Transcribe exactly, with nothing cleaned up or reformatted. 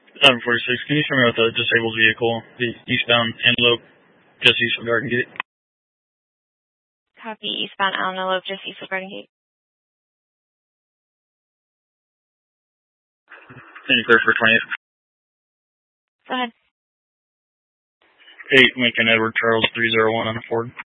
seven forty-six, can you show me with the disabled vehicle, the eastbound Antelope, just east of Garden Gate? Copy, eastbound Antelope, just east of Garden Gate. Can you clear for twenty-eight? Go ahead. eight Lincoln Edward Charles three oh one on the Ford.